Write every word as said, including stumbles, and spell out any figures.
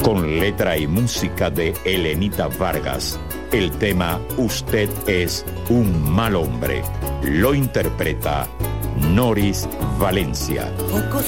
Con letra y música de Elenita Vargas. El tema Usted es un mal hombre. Lo interpreta Noris Valencia.